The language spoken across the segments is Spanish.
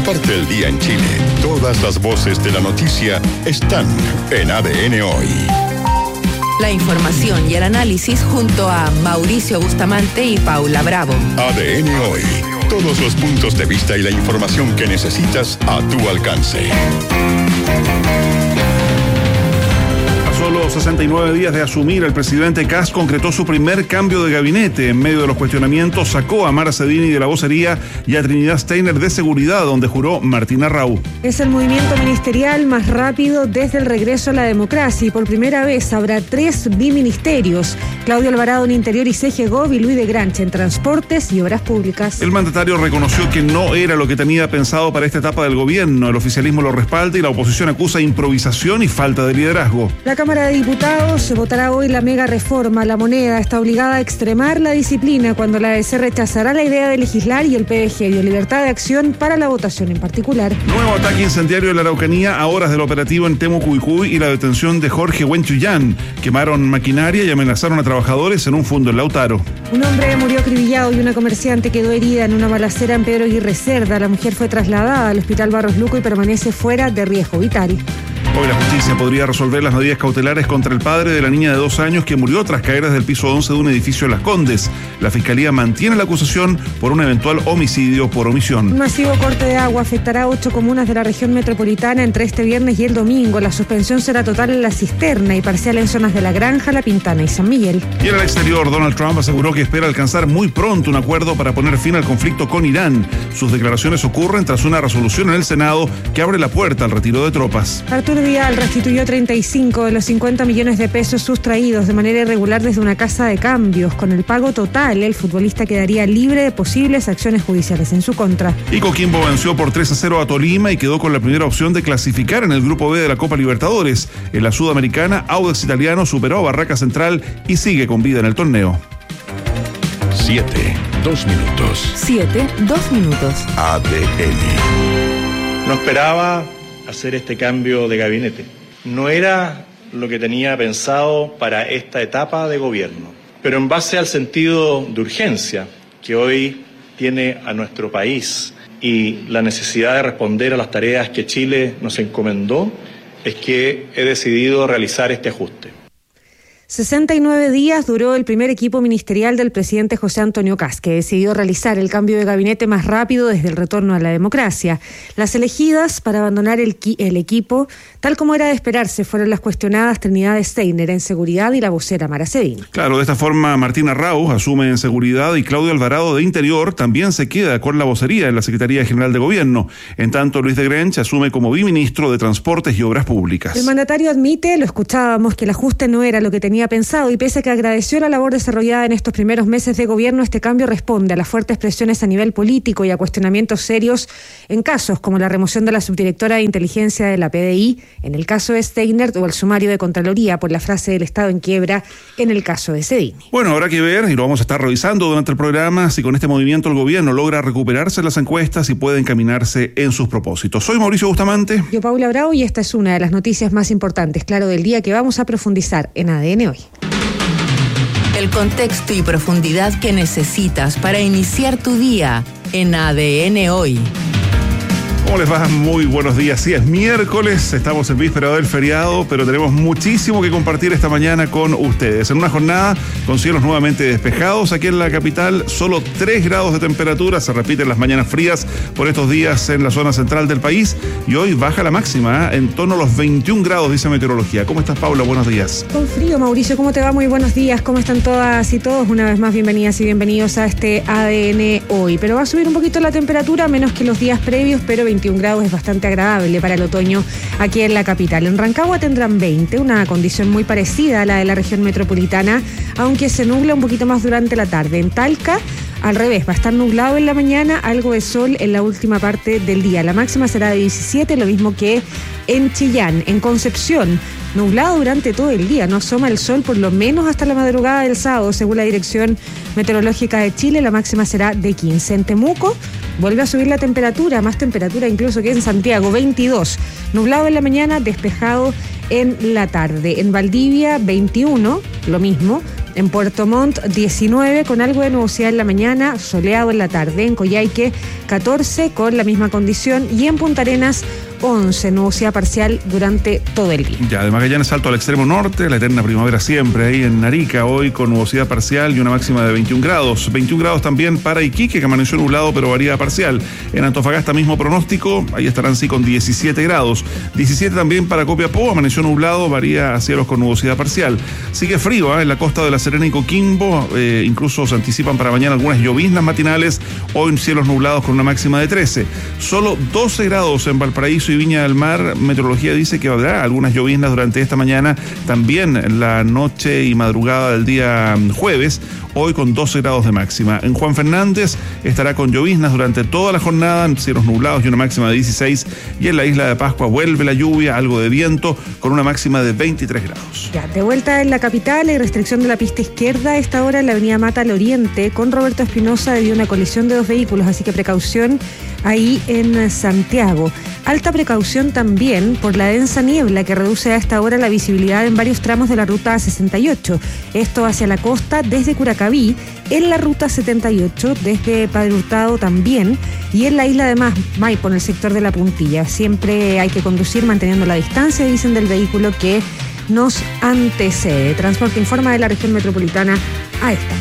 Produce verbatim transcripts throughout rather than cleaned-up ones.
Parte el día en Chile. Todas las voces de la noticia están en A D N Hoy. La información y el análisis junto a Mauricio Bustamante y Paula Bravo. A D N Hoy. Todos los puntos de vista y la información que necesitas a tu alcance. Solo sesenta y nueve días de asumir, el presidente Kast concretó su primer cambio de gabinete. En medio de los cuestionamientos, sacó a Mara Cedini de la vocería y a Trinidad Steiner de seguridad, donde juró Martín Arrau. Es el movimiento ministerial más rápido desde el regreso a la democracia y por primera vez habrá tres biministerios. Claudio Alvarado en Interior y C G Gov y Luis de Granche en Transportes y Obras Públicas. El mandatario reconoció que no era lo que tenía pensado para esta etapa del gobierno. El oficialismo lo respalda y la oposición acusa improvisación y falta de liderazgo. La Cámara de Diputados votará hoy la mega reforma. La moneda está obligada a extremar la disciplina cuando la A D C rechazará la idea de legislar y el P D G dio libertad de acción para la votación en particular. Nuevo ataque incendiario en la Araucanía a horas del operativo en Temucuicui y la detención de Jorge Huenchuyán. Quemaron maquinaria y amenazaron a trabajadores en un fundo en Lautaro. Un hombre murió acribillado y una comerciante quedó herida en una balacera en Pedro Aguirre Cerda. La mujer fue trasladada al Hospital Barros Luco y permanece fuera de riesgo vital. Hoy la justicia podría resolver las medidas cautelares contra el padre de la niña de dos años que murió tras caer desde el piso once de un edificio en Las Condes. La Fiscalía mantiene la acusación por un eventual homicidio por omisión. Un masivo corte de agua afectará a ocho comunas de la región metropolitana entre este viernes y el domingo. La suspensión será total en La Cisterna y parcial en zonas de La Granja, La Pintana y San Miguel. Y en el exterior, Donald Trump aseguró que espera alcanzar muy pronto un acuerdo para poner fin al conflicto con Irán. Sus declaraciones ocurren tras una resolución en el Senado que abre la puerta al retiro de tropas. Arturo Vidal restituyó treinta y cinco de los cincuenta millones de pesos sustraídos de manera irregular desde una casa de cambios. Con el pago total, el futbolista quedaría libre de posibles acciones judiciales en su contra. Y Coquimbo venció por tres a cero a Tolima y quedó con la primera opción de clasificar en el Grupo B de la Copa Libertadores. En la Sudamericana, Audax Italiano superó a Barraca Central y sigue con vida en el torneo. Siete, dos minutos. Siete, dos minutos. A D N. No esperaba hacer este cambio de gabinete. No era lo que tenía pensado para esta etapa de gobierno, pero en base al sentido de urgencia que hoy tiene a nuestro país y la necesidad de responder a las tareas que Chile nos encomendó, es que he decidido realizar este ajuste. sesenta y nueve días duró el primer equipo ministerial del presidente José Antonio Kast, que decidió realizar el cambio de gabinete más rápido desde el retorno a la democracia. Las elegidas para abandonar el, el equipo, tal como era de esperarse, fueron las cuestionadas Trinidad Steiner en seguridad y la vocera Mara Cedini. Claro, de esta forma Martín Arrau asume en seguridad y Claudio Alvarado de Interior también se queda con la vocería en la Secretaría General de Gobierno. En tanto, Luis de Granche asume como biministro de Transportes y Obras Públicas. El mandatario admite, lo escuchábamos, que el ajuste no era lo que tenía pensado y pese a que agradeció la labor desarrollada en estos primeros meses de gobierno, este cambio responde a las fuertes presiones a nivel político y a cuestionamientos serios en casos como la remoción de la subdirectora de inteligencia de la P D I en el caso de Steiner o el sumario de Contraloría por la frase del Estado en quiebra en el caso de Cedini. Bueno, habrá que ver, y lo vamos a estar revisando durante el programa, si con este movimiento el gobierno logra recuperarse en las encuestas y puede encaminarse en sus propósitos. Soy Mauricio Bustamante. Yo, Paula Bravo, y esta es una de las noticias más importantes, claro, del día que vamos a profundizar en A D N Hoy. El contexto y profundidad que necesitas para iniciar tu día en A D N Hoy. ¿Cómo les va? Muy buenos días. Sí, es miércoles, estamos en víspera del feriado, pero tenemos muchísimo que compartir esta mañana con ustedes. En una jornada con cielos nuevamente despejados aquí en la capital, solo tres grados de temperatura, se repiten las mañanas frías por estos días en la zona central del país y hoy baja la máxima, ¿eh? En torno a los veintiún grados, dice Meteorología. ¿Cómo estás, Paula? Buenos días. Con frío, Mauricio, ¿cómo te va? Muy buenos días. ¿Cómo están todas y todos? Una vez más, bienvenidas y bienvenidos a este A D N Hoy. Pero va a subir un poquito la temperatura, menos que los días previos, pero veintiún grados es bastante agradable para el otoño aquí en la capital. En Rancagua tendrán veinte, una condición muy parecida a la de la región metropolitana, aunque se nubla un poquito más durante la tarde. En Talca, al revés, va a estar nublado en la mañana, algo de sol en la última parte del día. La máxima será de diecisiete, lo mismo que en Chillán. En Concepción, nublado durante todo el día, no asoma el sol por lo menos hasta la madrugada del sábado, según la Dirección Meteorológica de Chile, la máxima será de quince. En Temuco vuelve a subir la temperatura, más temperatura incluso que en Santiago, veintidós. Nublado en la mañana, despejado en la tarde. En Valdivia, veintiuno, lo mismo, En Puerto Montt, diecinueve, con algo de nubosidad en la mañana, soleado en la tarde. En Coyhaique, catorce, con la misma condición. Y en Punta Arenas, once, nubosidad parcial durante todo el día. Ya, de Magallanes salto al extremo norte, la eterna primavera siempre, ahí en Arica, hoy con nubosidad parcial y una máxima de veintiún grados. veintiún grados también para Iquique, que amaneció nublado pero varía parcial. En Antofagasta mismo pronóstico, ahí estarán sí con diecisiete grados. diecisiete también para Copiapó, amaneció nublado, varía a cielos con nubosidad parcial. Sigue frío ¿eh? en la costa de La Serena y Coquimbo, eh, incluso se anticipan para mañana algunas lloviznas matinales, hoy en cielos nublados con una máxima de trece. Solo doce grados en Valparaíso y Viña del Mar. Meteorología dice que habrá algunas lloviznas durante esta mañana, también en la noche y madrugada del día jueves, hoy con doce grados de máxima. En Juan Fernández estará con lloviznas durante toda la jornada, cielos nublados y una máxima de dieciséis, y en la isla de Pascua vuelve la lluvia, algo de viento, con una máxima de veintitrés grados. Ya, de vuelta en la capital, hay restricción de la pista izquierda a esta hora en la avenida Mata al Oriente, con Roberto Espinosa debido a una colisión de dos vehículos, así que precaución ahí en Santiago. Alta precaución también por la densa niebla que reduce a esta hora la visibilidad en varios tramos de la ruta sesenta y ocho. Esto hacia la costa desde Curacaví, en la ruta setenta y ocho desde Padre Hurtado también, y en la isla de Maipo, en el sector de La Puntilla. Siempre hay que conducir manteniendo la distancia, dicen, del vehículo que nos antecede. Transporte informa de la región metropolitana a esta.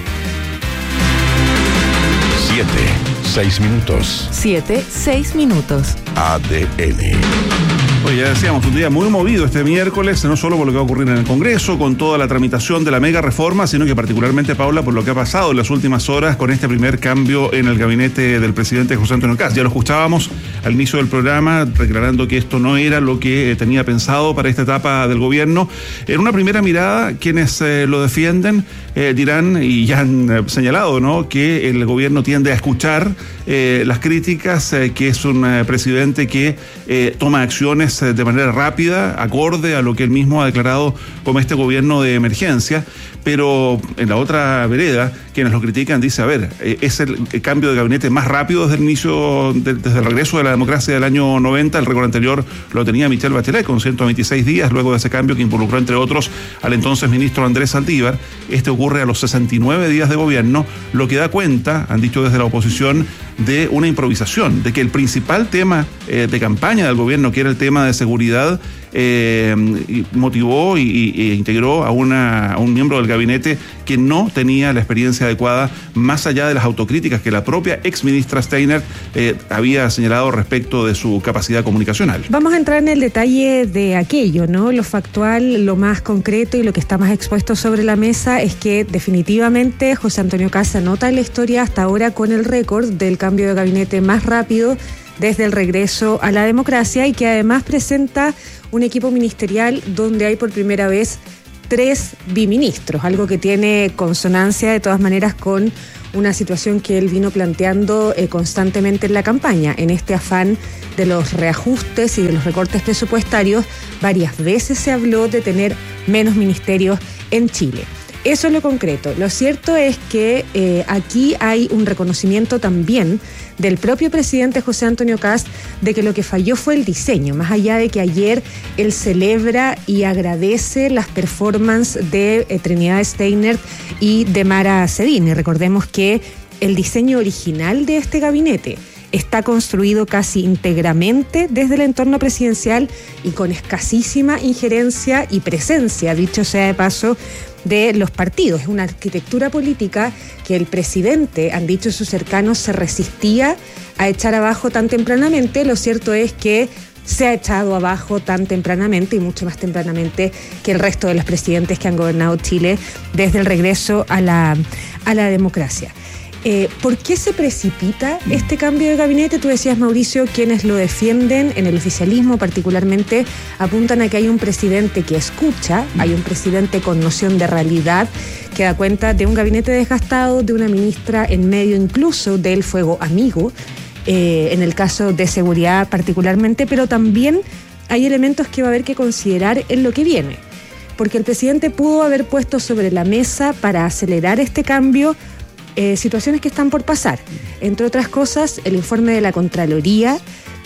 Siete, seis minutos. Siete, seis minutos. A D N. Oye, ya decíamos, un día muy movido este miércoles, no solo por lo que va a ocurrir en el Congreso, con toda la tramitación de la mega reforma, sino que particularmente, Paula, por lo que ha pasado en las últimas horas con este primer cambio en el gabinete del presidente José Antonio Kast. Ya lo escuchábamos al inicio del programa, declarando que esto no era lo que tenía pensado para esta etapa del gobierno. En una primera mirada, quienes eh, lo defienden eh, dirán, y ya han eh, señalado, ¿no?, que el gobierno tiende a escuchar eh, las críticas, eh, que es un eh, presidente que eh, toma acciones de manera rápida, acorde a lo que él mismo ha declarado como este gobierno de emergencia. Pero en la otra vereda, quienes lo critican dicen, a ver, es el, el cambio de gabinete más rápido desde el inicio, de, desde el regreso de la democracia del año noventa. El récord anterior lo tenía Michelle Bachelet con ciento veintiséis días, luego de ese cambio que involucró, entre otros, al entonces ministro Andrés Saldívar. Este ocurre a los sesenta y nueve días de gobierno, lo que da cuenta, han dicho desde la oposición, de una improvisación, de que el principal tema eh, de campaña del gobierno, que era el tema de seguridad, eh, motivó y, y, e integró a, una, a un miembro del gabinete que no tenía la experiencia adecuada, más allá de las autocríticas que la propia exministra Steiner eh, había señalado respecto de su capacidad comunicacional. Vamos a entrar en el detalle de aquello, ¿no? Lo factual, lo más concreto y lo que está más expuesto sobre la mesa es que definitivamente José Antonio Kast anota en la historia hasta ahora con el récord del cambio de gabinete más rápido desde el regreso a la democracia, y que además presenta un equipo ministerial donde hay por primera vez tres biministros, algo que tiene consonancia de todas maneras con una situación que él vino planteando eh, constantemente en la campaña. En este afán de los reajustes y de los recortes presupuestarios, varias veces se habló de tener menos ministerios en Chile. Eso es lo concreto. Lo cierto es que eh, aquí hay un reconocimiento también del propio presidente José Antonio Kast de que lo que falló fue el diseño, más allá de que ayer él celebra y agradece las performances de eh, Trinidad Steiner y de Mara Cedini. Recordemos que el diseño original de este gabinete está construido casi íntegramente desde el entorno presidencial y con escasísima injerencia y presencia, dicho sea de paso, de los partidos. Es una arquitectura política que el presidente, han dicho sus cercanos, se resistía a echar abajo tan tempranamente. Lo cierto es que se ha echado abajo tan tempranamente, y mucho más tempranamente que el resto de los presidentes que han gobernado Chile desde el regreso a la, a la democracia. Eh, ¿Por qué se precipita este cambio de gabinete? Tú decías, Mauricio, quienes lo defienden en el oficialismo particularmente apuntan a que hay un presidente que escucha, hay un presidente con noción de realidad, que da cuenta de un gabinete desgastado, de una ministra en medio incluso del fuego amigo, eh, en el caso de seguridad particularmente, pero también hay elementos que va a haber que considerar en lo que viene, porque el presidente pudo haber puesto sobre la mesa para acelerar este cambio Eh, situaciones que están por pasar, entre otras cosas el informe de la Contraloría,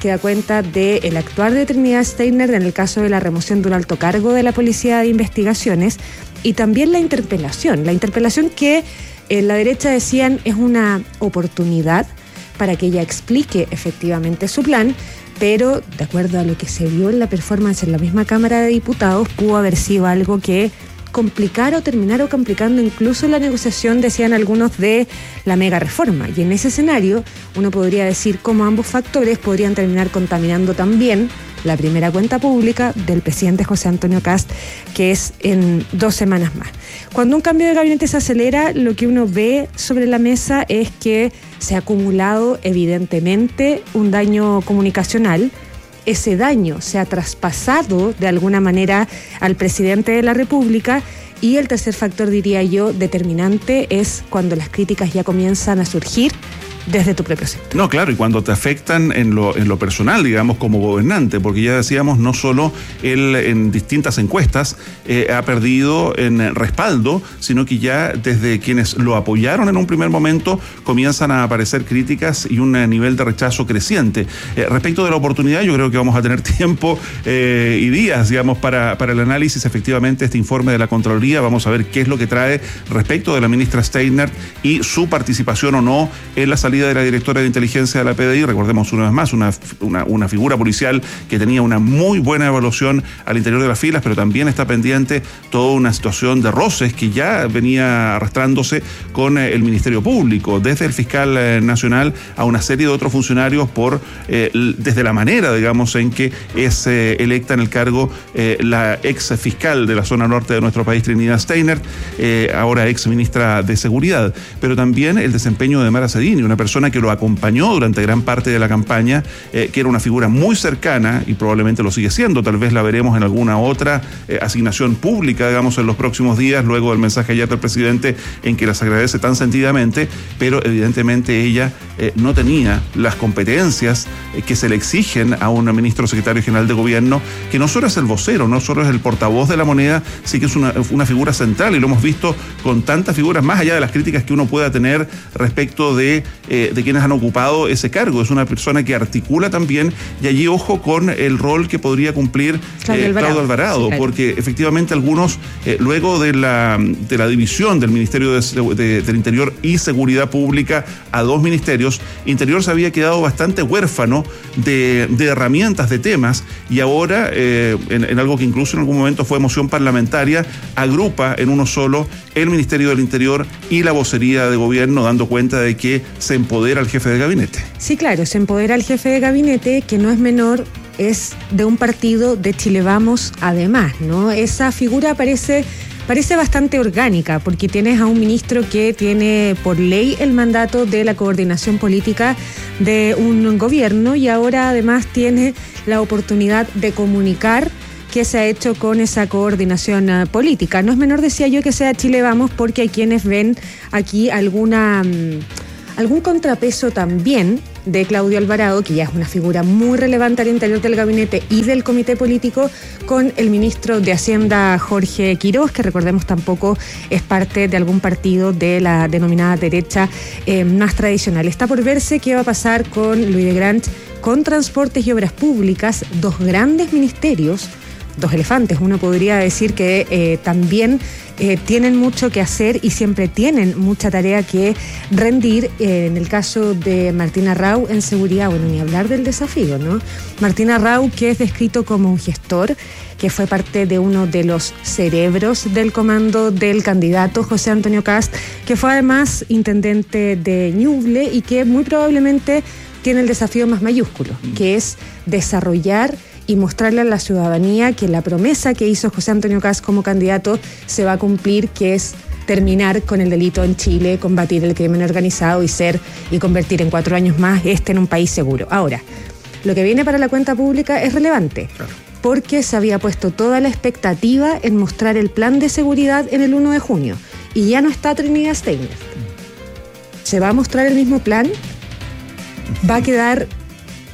que da cuenta del actuar de Trinidad Steiner en el caso de la remoción de un alto cargo de la Policía de Investigaciones y también la interpelación. La interpelación que en la derecha decían es una oportunidad para que ella explique efectivamente su plan, pero de acuerdo a lo que se vio en la performance en la misma Cámara de Diputados, pudo haber sido algo que complicar o terminar o complicando incluso la negociación, decían algunos, de la mega reforma. Y en ese escenario uno podría decir cómo ambos factores podrían terminar contaminando también la primera cuenta pública del presidente José Antonio Kast, que es en dos semanas más. Cuando un cambio de gabinete se acelera, lo que uno ve sobre la mesa es que se ha acumulado evidentemente un daño comunicacional. Ese daño se ha traspasado de alguna manera al presidente de la República, y el tercer factor, diría yo, determinante es cuando las críticas ya comienzan a surgir desde tu propio sector. No, claro, y cuando te afectan en lo, en lo personal, digamos, como gobernante, porque ya decíamos, no solo él en distintas encuestas eh, ha perdido en respaldo, sino que ya desde quienes lo apoyaron en un primer momento comienzan a aparecer críticas y un nivel de rechazo creciente. Eh, respecto de la oportunidad, yo creo que vamos a tener tiempo eh, y días, digamos, para, para el análisis. Efectivamente, este informe de la Contraloría, vamos a ver qué es lo que trae respecto de la ministra Steiner y su participación o no en la salida de la directora de inteligencia de la P D I. Recordemos una vez más, una, una, una figura policial que tenía una muy buena evaluación al interior de las filas, pero también está pendiente toda una situación de roces que ya venía arrastrándose con el Ministerio Público, desde el fiscal nacional a una serie de otros funcionarios por eh, desde la manera, digamos, en que es eh, electa en el cargo eh, la ex fiscal de la zona norte de nuestro país, Trinidad Steiner, eh, ahora ex ministra de Seguridad, pero también el desempeño de Mara Cedini, una persona que lo acompañó durante gran parte de la campaña, eh, que era una figura muy cercana y probablemente lo sigue siendo. Tal vez la veremos en alguna otra eh, asignación pública, digamos, en los próximos días, luego del mensaje ayer del presidente en que las agradece tan sentidamente, pero evidentemente ella eh, no tenía las competencias eh, que se le exigen a un ministro secretario general de gobierno, que no solo es el vocero, no solo es el portavoz de la moneda, sí que es una, una figura central, y lo hemos visto con tantas figuras, más allá de las críticas que uno pueda tener respecto de eh, de quienes han ocupado ese cargo. Es una persona que articula también, y allí ojo con el rol que podría cumplir Claudio eh, Alvarado, Claudio Alvarado sí, claro. Porque efectivamente algunos, eh, luego de la, de la división del Ministerio de, de, del Interior y Seguridad Pública a dos ministerios, Interior se había quedado bastante huérfano de, de herramientas, de temas, y ahora, eh, en, en algo que incluso en algún momento fue moción parlamentaria, agrupa en uno solo el Ministerio del Interior y la vocería de gobierno, dando cuenta de que se empodera al jefe de gabinete. Sí, claro, se empodera al jefe de gabinete, que no es menor, es de un partido de Chile Vamos, además, ¿no? Esa figura parece, parece bastante orgánica, porque tienes a un ministro que tiene por ley el mandato de la coordinación política de un gobierno, y ahora además tiene la oportunidad de comunicar qué se ha hecho con esa coordinación uh, política. No es menor, decía yo, que sea Chile Vamos, porque hay quienes ven aquí alguna... Um, algún contrapeso también de Claudio Alvarado, que ya es una figura muy relevante al interior del gabinete y del comité político, con el ministro de Hacienda, Jorge Quiroz, que recordemos tampoco es parte de algún partido de la denominada derecha eh, más tradicional. Está por verse qué va a pasar con Louis de Grant, con Transportes y Obras Públicas, dos grandes ministerios, dos elefantes. Uno podría decir que eh, también eh, tienen mucho que hacer y siempre tienen mucha tarea que rendir. Eh, en el caso de Martín Arrau en seguridad, bueno, ni hablar del desafío, ¿no? Martín Arrau, que es descrito como un gestor, que fue parte de uno de los cerebros del comando del candidato José Antonio Kast, que fue además intendente de Ñuble y que muy probablemente tiene el desafío más mayúsculo, que es desarrollar y mostrarle a la ciudadanía que la promesa que hizo José Antonio Kast como candidato se va a cumplir, que es terminar con el delito en Chile, combatir el crimen organizado y ser y convertir en cuatro años más este en un país seguro. Ahora, lo que viene para la cuenta pública es relevante, claro, porque se había puesto toda la expectativa en mostrar el plan de seguridad en el uno de junio, y ya no está Trinidad Steiner. ¿Se va a mostrar el mismo plan? ¿Va a quedar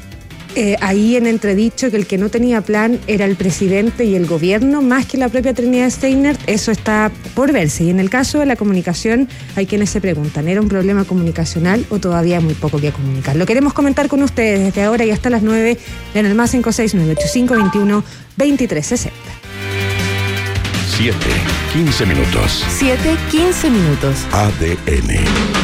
eh, ahí en entredicho que el que no tenía plan era el presidente y el gobierno, más que la propia Trinidad Steiner. Eso está por verse. Y en el caso de la comunicación, hay quienes se preguntan, ¿era un problema comunicacional o todavía muy poco que comunicar? Lo queremos comentar con ustedes desde ahora y hasta las nueve en el más cinco seis nueve ocho cinco veintiuno veintitrés sesenta. siete, quince minutos. siete, quince minutos. A D N.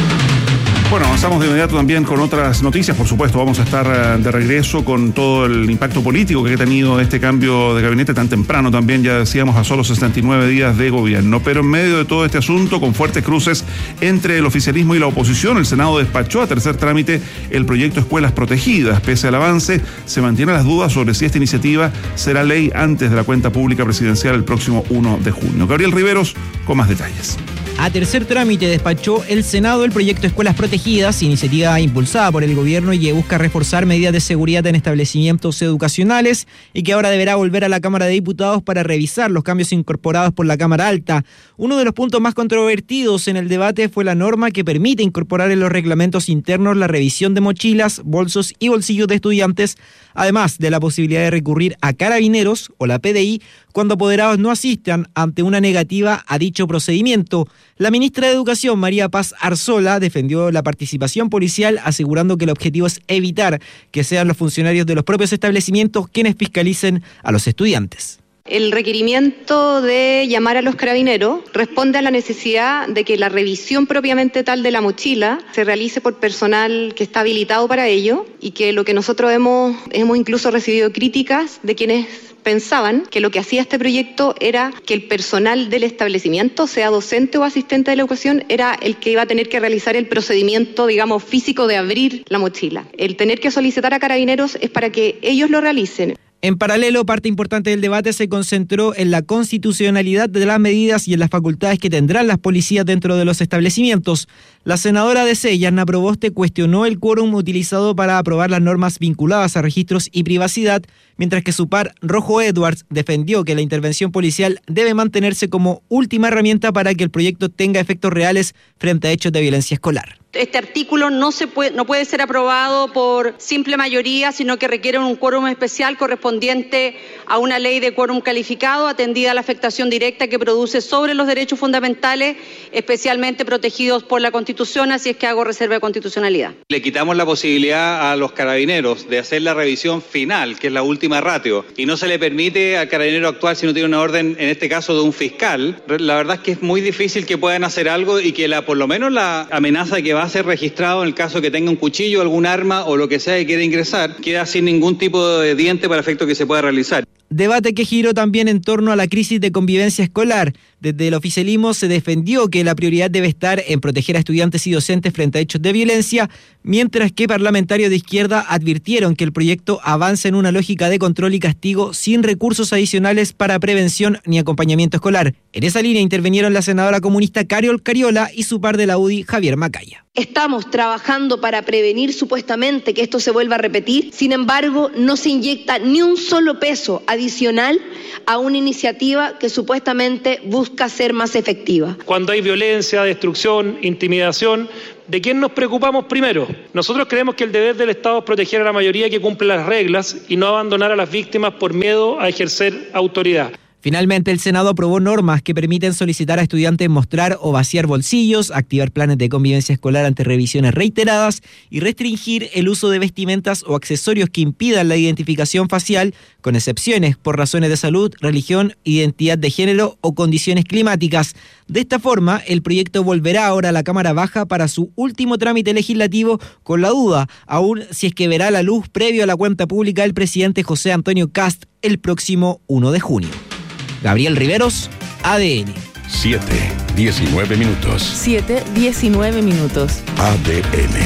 Bueno, avanzamos de inmediato también con otras noticias. Por supuesto, vamos a estar de regreso con todo el impacto político que ha tenido este cambio de gabinete tan temprano también, ya decíamos, a solo sesenta y nueve días de gobierno. Pero en medio de todo este asunto, con fuertes cruces entre el oficialismo y la oposición, el Senado despachó a tercer trámite el proyecto Escuelas Protegidas. Pese al avance, se mantienen las dudas sobre si esta iniciativa será ley antes de la cuenta pública presidencial el próximo primero de junio. Gabriel Riveros con más detalles. A tercer trámite despachó el Senado el proyecto Escuelas Protegidas, iniciativa impulsada por el gobierno y que busca reforzar medidas de seguridad en establecimientos educacionales y que ahora deberá volver a la Cámara de Diputados para revisar los cambios incorporados por la Cámara Alta. Uno de los puntos más controvertidos en el debate fue la norma que permite incorporar en los reglamentos internos la revisión de mochilas, bolsos y bolsillos de estudiantes, además de la posibilidad de recurrir a Carabineros o la P D I cuando apoderados no asistan ante una negativa a dicho procedimiento. La ministra de Educación, María Paz Arzola, defendió la participación policial, asegurando que el objetivo es evitar que sean los funcionarios de los propios establecimientos quienes fiscalicen a los estudiantes. El requerimiento de llamar a los carabineros responde a la necesidad de que la revisión propiamente tal de la mochila se realice por personal que está habilitado para ello y que lo que nosotros hemos, hemos incluso recibido críticas de quienes pensaban que lo que hacía este proyecto era que el personal del establecimiento, sea docente o asistente de la educación, era el que iba a tener que realizar el procedimiento, digamos, físico de abrir la mochila. El tener que solicitar a carabineros es para que ellos lo realicen. En paralelo, parte importante del debate se concentró en la constitucionalidad de las medidas y en las facultades que tendrán las policías dentro de los establecimientos. La senadora de C, Yarna Proboste, cuestionó el quórum utilizado para aprobar las normas vinculadas a registros y privacidad, mientras que su par, Rojo Edwards, defendió que la intervención policial debe mantenerse como última herramienta para que el proyecto tenga efectos reales frente a hechos de violencia escolar. Este artículo no se puede, no puede ser aprobado por simple mayoría, sino que requiere un quórum especial correspondiente a una ley de quórum calificado, atendida a la afectación directa que produce sobre los derechos fundamentales, especialmente protegidos por la Constitución, así es que hago reserva de constitucionalidad. Le quitamos la posibilidad a los carabineros de hacer la revisión final, que es la última ratio, y no se le permite al carabinero actuar si no tiene una orden, en este caso de un fiscal. La verdad es que es muy difícil que puedan hacer algo y que la, por lo menos la amenaza que va a ser registrado en el caso que tenga un cuchillo, algún arma o lo que sea que quiera ingresar, queda sin ningún tipo de diente para efecto que se pueda realizar. Debate que giró también en torno a la crisis de convivencia escolar. Desde el oficialismo se defendió que la prioridad debe estar en proteger a estudiantes y docentes frente a hechos de violencia, mientras que parlamentarios de izquierda advirtieron que el proyecto avanza en una lógica de control y castigo sin recursos adicionales para prevención ni acompañamiento escolar. En esa línea intervinieron la senadora comunista Cariol Cariola y su par de la U D I, Javier Macaya. Estamos trabajando para prevenir supuestamente que esto se vuelva a repetir, sin embargo, no se inyecta ni un solo peso adicional a una iniciativa que supuestamente busca ser más efectiva. Cuando hay violencia, destrucción, intimidación, ¿de quién nos preocupamos primero? Nosotros creemos que el deber del Estado es proteger a la mayoría que cumple las reglas y no abandonar a las víctimas por miedo a ejercer autoridad. Finalmente, el Senado aprobó normas que permiten solicitar a estudiantes mostrar o vaciar bolsillos, activar planes de convivencia escolar ante revisiones reiteradas y restringir el uso de vestimentas o accesorios que impidan la identificación facial, con excepciones por razones de salud, religión, identidad de género o condiciones climáticas. De esta forma, el proyecto volverá ahora a la Cámara Baja para su último trámite legislativo, con la duda, aún si es que verá la luz previo a la cuenta pública del presidente José Antonio Kast el próximo primero de junio. Gabriel Riveros, A D N. siete, diecinueve minutos. siete, diecinueve minutos. A D N.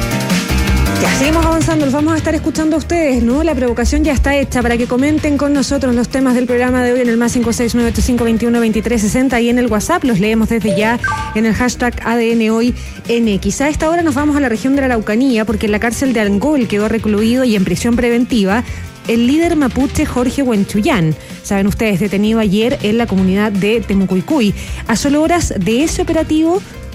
Ya, seguimos avanzando, los vamos a estar escuchando a ustedes, ¿no? La provocación ya está hecha para que comenten con nosotros los temas del programa de hoy en el más cinco seis nueve ocho cinco veintiuno veintitrés sesenta y en el WhatsApp, los leemos desde ya en el hashtag A D N hoy N. Quizá a esta hora nos vamos a la región de la Araucanía porque en la cárcel de Angol quedó recluido y en prisión preventiva el líder mapuche Jorge Huenchuyán, saben ustedes, detenido ayer en la comunidad de Temucuicui. A solo horas de ese operativo,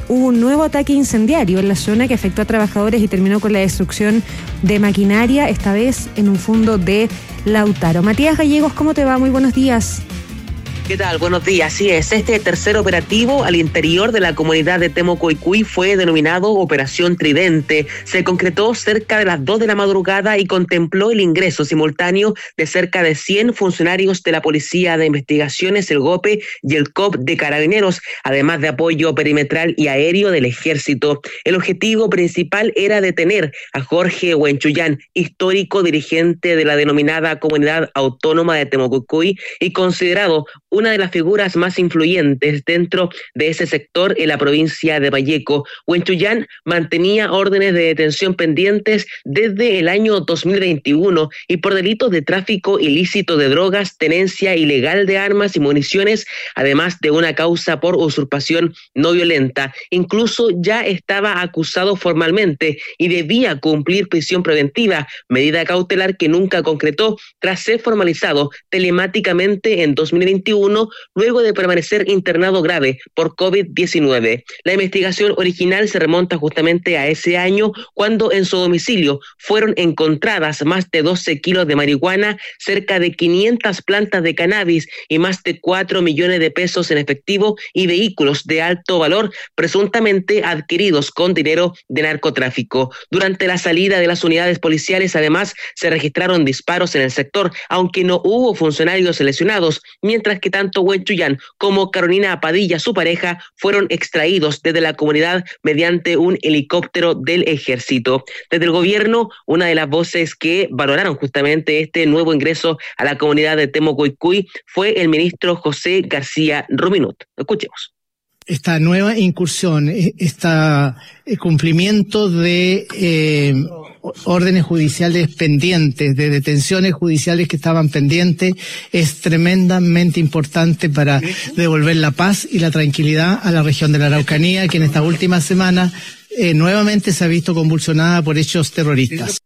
hubo un nuevo ataque incendiario en la zona que afectó a trabajadores y terminó con la destrucción de maquinaria, esta vez en un fundo de Lautaro. Matías Gallegos, ¿cómo te va? Muy buenos días. ¿Qué tal? Buenos días. Así es, este tercer operativo al interior de la comunidad de Temucoicuy fue denominado Operación Tridente. Se concretó cerca de las dos de la madrugada y contempló el ingreso simultáneo de cerca de cien funcionarios de la Policía de Investigaciones, el GOPE y el C O P de Carabineros, además de apoyo perimetral y aéreo del Ejército. El objetivo principal era detener a Jorge Huenchuyán, histórico dirigente de la denominada Comunidad Autónoma de Temucoicuy y considerado una de las figuras más influyentes dentro de ese sector en la provincia de Valleco. Huenchuyán mantenía órdenes de detención pendientes desde el año dos mil veintiuno y por delitos de tráfico ilícito de drogas, tenencia ilegal de armas y municiones, además de una causa por usurpación no violenta. Incluso ya estaba acusado formalmente y debía cumplir prisión preventiva, medida cautelar que nunca concretó tras ser formalizado telemáticamente en dos mil veintiuno luego de permanecer internado grave por COVID diecinueve. La investigación original se remonta justamente a ese año, cuando en su domicilio fueron encontradas más de doce kilos de marihuana, cerca de quinientas plantas de cannabis y más de cuatro millones de pesos en efectivo y vehículos de alto valor, presuntamente adquiridos con dinero de narcotráfico. Durante la salida de las unidades policiales, además, se registraron disparos en el sector, aunque no hubo funcionarios lesionados, mientras que tanto Huenchuyán como Carolina Padilla, su pareja, fueron extraídos desde la comunidad mediante un helicóptero del Ejército. Desde el gobierno, una de las voces que valoraron justamente este nuevo ingreso a la comunidad de Temucoicuy fue el ministro José García Ruminot. Escuchemos. Esta nueva incursión, este cumplimiento de eh, órdenes judiciales pendientes, de detenciones judiciales que estaban pendientes, es tremendamente importante para devolver la paz y la tranquilidad a la región de la Araucanía, que en esta última semana eh, nuevamente se ha visto convulsionada por hechos terroristas.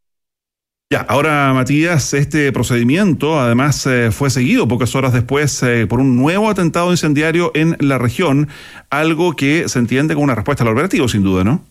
Ya, ahora Matías, este procedimiento además eh, fue seguido pocas horas después eh, por un nuevo atentado incendiario en la región, algo que se entiende como una respuesta al operativo, sin duda, ¿no?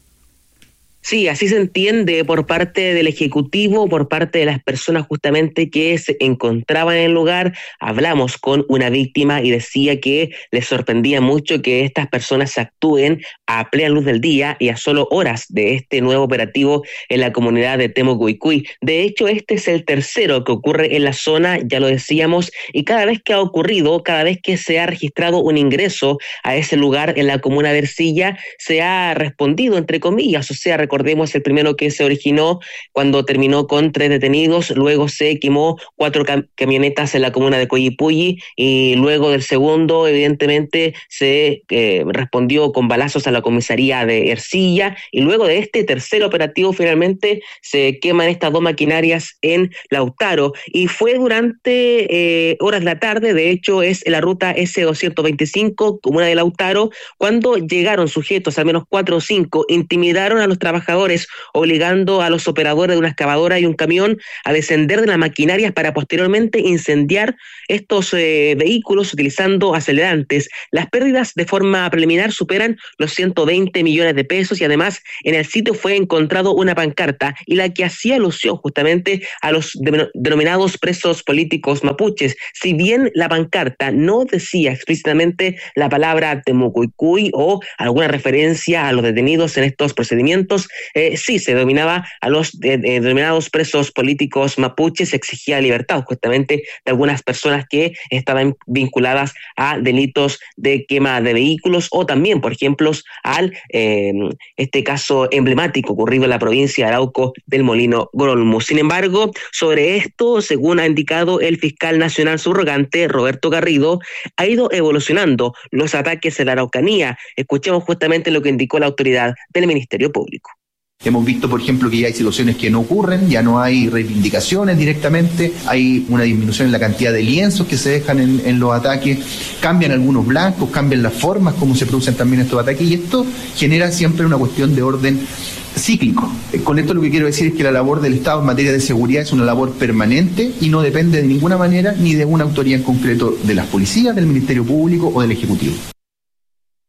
Sí, así se entiende por parte del Ejecutivo, por parte de las personas justamente que se encontraban en el lugar. Hablamos con una víctima y decía que les sorprendía mucho que estas personas actúen a plena luz del día y a solo horas de este nuevo operativo en la comunidad de Temucoicuy. De hecho, este es el tercero que ocurre en la zona, ya lo decíamos, y cada vez que ha ocurrido, cada vez que se ha registrado un ingreso a ese lugar en la comuna de Ercilla, se ha respondido, entre comillas, o sea, recordemos el primero que se originó cuando terminó con tres detenidos, luego se quemó cuatro cam- camionetas en la comuna de Coyipulli y luego del segundo evidentemente se eh, respondió con balazos a la comisaría de Ercilla y luego de este tercer operativo finalmente se queman estas dos maquinarias en Lautaro y fue durante eh, horas de la tarde, de hecho es en la ruta ese doscientos veinticinco, comuna de Lautaro, cuando llegaron sujetos, al menos cuatro o cinco, intimidaron a los trabajadores obligando a los operadores de una excavadora y un camión a descender de las maquinarias para posteriormente incendiar estos eh, vehículos utilizando acelerantes. Las pérdidas de forma preliminar superan los ciento veinte millones de pesos y además en el sitio fue encontrado una pancarta y la que hacía alusión justamente a los de, denominados presos políticos mapuches. Si bien la pancarta no decía explícitamente la palabra Temucoicuy o alguna referencia a los detenidos en estos procedimientos, Eh, sí, se denominaba a los eh, eh, denominados presos políticos mapuches, se exigía libertad justamente de algunas personas que estaban vinculadas a delitos de quema de vehículos o también, por ejemplo, al eh, este caso emblemático ocurrido en la provincia de Arauco del Molino Grolmu. Sin embargo, sobre esto, según ha indicado el fiscal nacional subrogante Roberto Garrido, ha ido evolucionando los ataques en la Araucanía. Escuchemos justamente lo que indicó la autoridad del Ministerio Público. Hemos visto, por ejemplo, que ya hay situaciones que no ocurren, ya no hay reivindicaciones directamente, hay una disminución en la cantidad de lienzos que se dejan en, en los ataques, cambian algunos blancos, cambian las formas como se producen también estos ataques y esto genera siempre una cuestión de orden cíclico. Con esto lo que quiero decir es que la labor del Estado en materia de seguridad es una labor permanente y no depende de ninguna manera ni de una autoridad en concreto de las policías, del Ministerio Público o del Ejecutivo.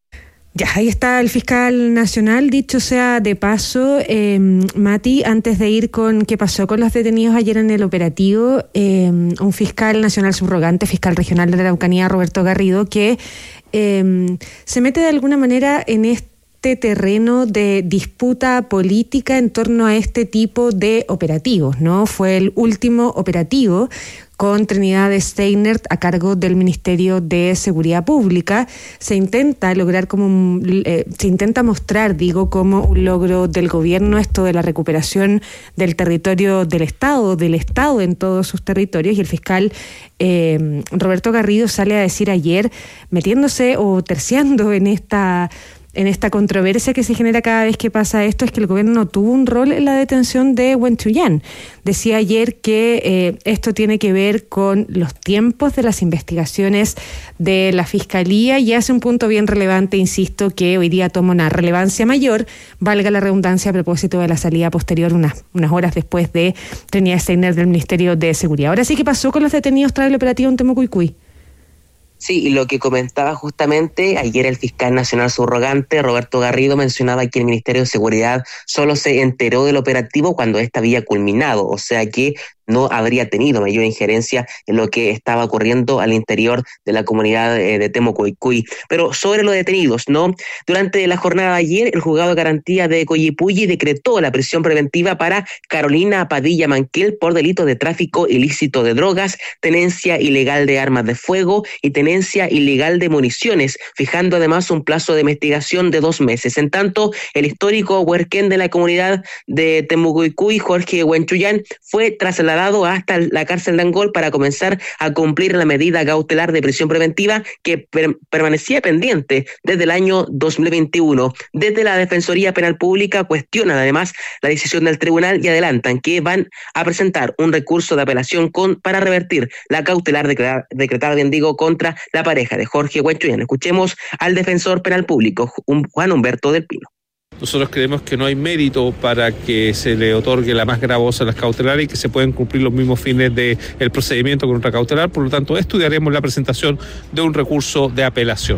Ya, ahí está el fiscal nacional. Dicho sea de paso, eh, Mati, antes de ir con qué pasó con los detenidos ayer en el operativo, eh, un fiscal nacional subrogante, fiscal regional de la Araucanía, Roberto Garrido, que eh, se mete de alguna manera en este terreno de disputa política en torno a este tipo de operativos, ¿no? Fue el último operativo con Trinidad Steinert a cargo del Ministerio de Seguridad Pública. Se intenta lograr como un, eh, se intenta mostrar, digo, como un logro del gobierno esto de la recuperación del territorio del Estado, del Estado en todos sus territorios, y el fiscal eh, Roberto Garrido sale a decir ayer, metiéndose o terciando en esta en esta controversia que se genera cada vez que pasa esto, es que el gobierno no tuvo un rol en la detención de Wen Chuyán. Decía ayer que eh, esto tiene que ver con los tiempos de las investigaciones de la Fiscalía, y hace un punto bien relevante, insisto, que hoy día toma una relevancia mayor, valga la redundancia, a propósito de la salida posterior unas, unas horas después de Trinidad Steinert del Ministerio de Seguridad. Ahora sí, ¿qué pasó con los detenidos tras el operativo en Temucuicui? Sí, y lo que comentaba justamente ayer el fiscal nacional subrogante, Roberto Garrido, mencionaba que el Ministerio de Seguridad solo se enteró del operativo cuando éste había culminado, o sea que no habría tenido mayor injerencia en lo que estaba ocurriendo al interior de la comunidad eh, de Temucuicui. Pero sobre los detenidos, ¿no? Durante la jornada de ayer, el juzgado de garantía de Coyipulli decretó la prisión preventiva para Carolina Padilla Manquel por delito de tráfico ilícito de drogas, tenencia ilegal de armas de fuego y tenencia ilegal de municiones, fijando además un plazo de investigación de dos meses. En tanto, el histórico huerquén de la comunidad de Temucuicui, Jorge Wen Chuyán, fue trasladado hasta la cárcel de Angol para comenzar a cumplir la medida cautelar de prisión preventiva que per- permanecía pendiente desde el año dos mil veintiuno. Desde la Defensoría Penal Pública cuestionan además la decisión del tribunal y adelantan que van a presentar un recurso de apelación con, para revertir la cautelar decretada, decretada bien digo, contra la pareja de Jorge Wen Chuyán. Escuchemos al defensor penal público, Juan Humberto del Pino. Nosotros creemos que no hay mérito para que se le otorgue la más gravosa de las cautelares y que se pueden cumplir los mismos fines del procedimiento con otra cautelar. Por lo tanto, estudiaremos la presentación de un recurso de apelación.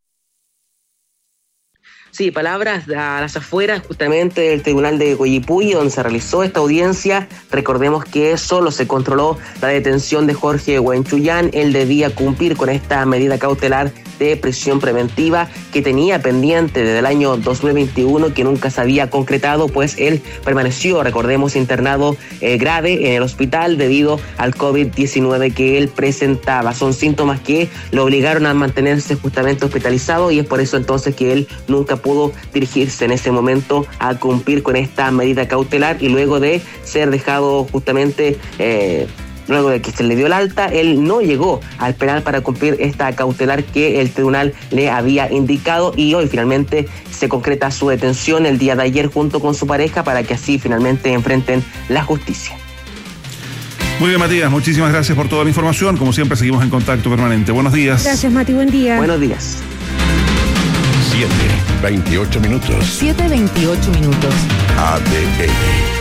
Sí, palabras a las afueras justamente del Tribunal de Coyipulli, donde se realizó esta audiencia. Recordemos que solo se controló la detención de Jorge Wen Chuyán. Él debía cumplir con esta medida cautelar de prisión preventiva que tenía pendiente desde el año dos mil veintiuno, que nunca se había concretado, pues él permaneció, recordemos, internado eh, grave en el hospital debido al COVID diecinueve que él presentaba. Son síntomas que lo obligaron a mantenerse justamente hospitalizado, y es por eso entonces que él nunca pudo dirigirse en ese momento a cumplir con esta medida cautelar, y luego de ser dejado justamente eh, luego de que se le dio el alta, él no llegó al penal para cumplir esta cautelar que el tribunal le había indicado, y hoy finalmente se concreta su detención el día de ayer junto con su pareja para que así finalmente enfrenten la justicia. Muy bien, Matías, muchísimas gracias por toda la información. Como siempre, seguimos en contacto permanente. Buenos días. Gracias, Mati, buen día. Buenos días. siete veintiocho minutos. siete veintiocho minutos. A D N.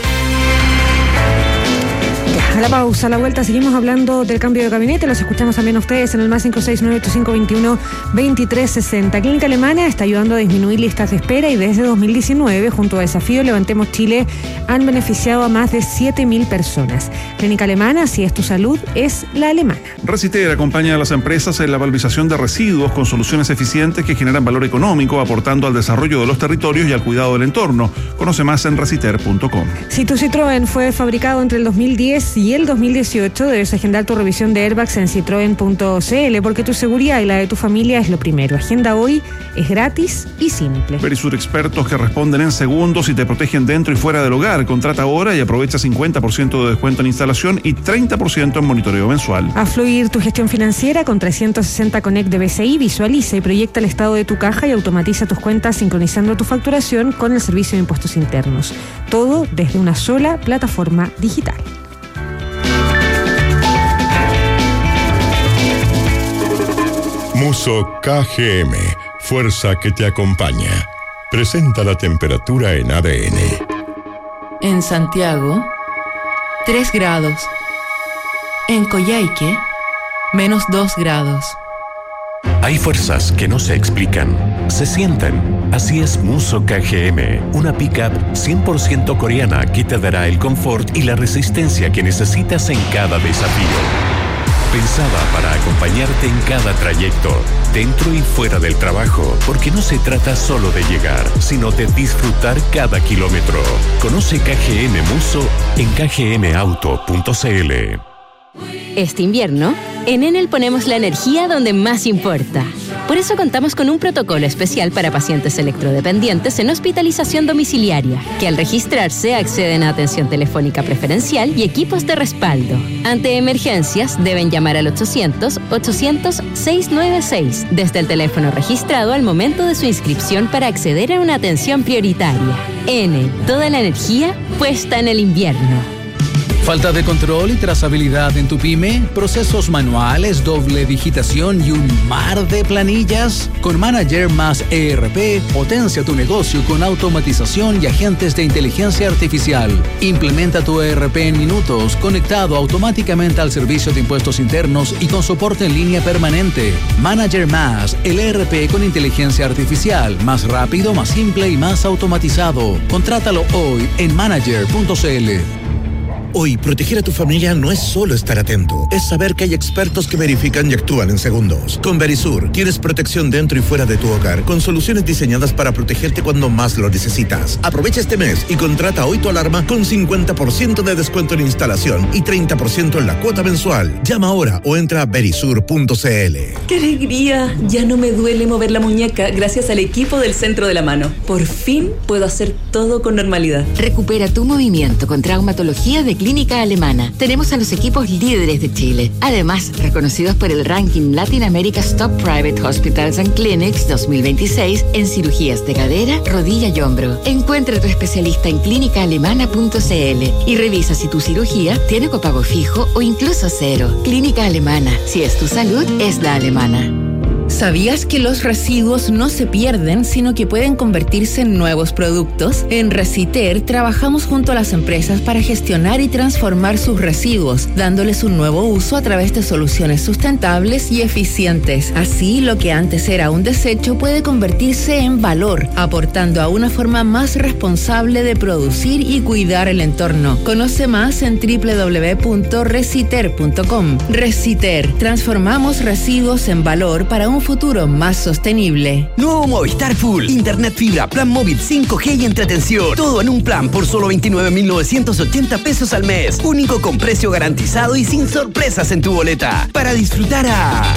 A la pausa, a la vuelta seguimos hablando del cambio de gabinete. Los escuchamos también a ustedes en el más cinco seis nueve ocho cinco dos uno dos tres seis cero. Clínica Alemana está ayudando a disminuir listas de espera, y desde dos mil diecinueve, junto a Desafío Levantemos Chile, han beneficiado a más de siete mil personas. Clínica Alemana, si es tu salud, es la alemana. Reciter acompaña a las empresas en la valorización de residuos con soluciones eficientes que generan valor económico, aportando al desarrollo de los territorios y al cuidado del entorno. Conoce más en reciter punto com. Si tu Citroën fue fabricado entre el dos mil diez y el dos mil dieciocho, debes agendar tu revisión de airbags en citroen punto c l, porque tu seguridad y la de tu familia es lo primero. Agenda hoy, es gratis y simple. Verisur, expertos que responden en segundos y te protegen dentro y fuera del hogar. Contrata ahora y aprovecha cincuenta por ciento de descuento en instalación y treinta por ciento en monitoreo mensual. A fluir tu gestión financiera con trescientos sesenta Connect de B C I. Visualiza y proyecta el estado de tu caja y automatiza tus cuentas sincronizando tu facturación con el Servicio de Impuestos Internos. Todo desde una sola plataforma digital. Muso K G M, fuerza que te acompaña. Presenta la temperatura en A D N. En Santiago, tres grados. En Coyhaique, menos dos grados. Hay fuerzas que no se explican, se sienten. Así es Musso K G M, una pickup cien por ciento coreana que te dará el confort y la resistencia que necesitas en cada desafío. Pensada para acompañarte en cada trayecto, dentro y fuera del trabajo, porque no se trata solo de llegar, sino de disfrutar cada kilómetro. Conoce K G M Musso en k g m auto punto c l. Este invierno, en Enel ponemos la energía donde más importa. Por eso contamos con un protocolo especial para pacientes electrodependientes en hospitalización domiciliaria, que al registrarse acceden a atención telefónica preferencial y equipos de respaldo. Ante emergencias, deben llamar al ochocientos, ochocientos, seiscientos noventa y seis desde el teléfono registrado al momento de su inscripción para acceder a una atención prioritaria. Enel, toda la energía puesta en el invierno. ¿Falta de control y trazabilidad en tu pyme? ¿Procesos manuales, doble digitación y un mar de planillas? Con Manager más E R P, potencia tu negocio con automatización y agentes de inteligencia artificial. Implementa tu E R P en minutos, conectado automáticamente al servicio de impuestos internos y con soporte en línea permanente. Manager más, el E R P con inteligencia artificial, más rápido, más simple y más automatizado. Contrátalo hoy en manager punto c l. Hoy, proteger a tu familia no es solo estar atento, es saber que hay expertos que verifican y actúan en segundos. Con Verisur, tienes protección dentro y fuera de tu hogar, con soluciones diseñadas para protegerte cuando más lo necesitas. Aprovecha este mes y contrata hoy tu alarma con cincuenta por ciento de descuento en instalación y treinta por ciento en la cuota mensual. Llama ahora o entra a verisur punto c l. ¡Qué alegría! Ya no me duele mover la muñeca gracias al equipo del Centro de la Mano. Por fin puedo hacer todo con normalidad. Recupera tu movimiento con traumatología de Clínica Alemana. Tenemos a los equipos líderes de Chile, además reconocidos por el ranking Latin America's Top Private Hospitals and Clinics dos mil veintiséis en cirugías de cadera, rodilla y hombro. Encuentra a tu especialista en clínica alemana punto c l y revisa si tu cirugía tiene copago fijo o incluso cero. Clínica Alemana. Si es tu salud, es la alemana. ¿Sabías que los residuos no se pierden, sino que pueden convertirse en nuevos productos? En Reciter trabajamos junto a las empresas para gestionar y transformar sus residuos, dándoles un nuevo uso a través de soluciones sustentables y eficientes. Así, lo que antes era un desecho puede convertirse en valor, aportando a una forma más responsable de producir y cuidar el entorno. Conoce más en doble u doble u doble u punto reciter punto com. Reciter, transformamos residuos en valor para un futuro más sostenible. Nuevo Movistar Full. Internet fibra, plan móvil cinco G y entretención. Todo en un plan por solo veintinueve mil novecientos ochenta pesos al mes. Único con precio garantizado y sin sorpresas en tu boleta. Para disfrutar a